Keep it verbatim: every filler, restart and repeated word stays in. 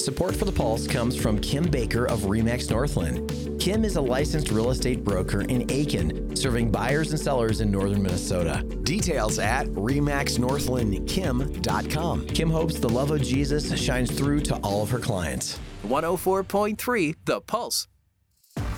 Support for the Pulse comes from Kim Baker of RE/MAX Northland. Kim is a licensed real estate broker in Aiken, serving buyers and sellers in northern Minnesota. Details at remax northland kim dot com. Kim hopes the love of Jesus shines through to all of her clients. one oh four point three The Pulse.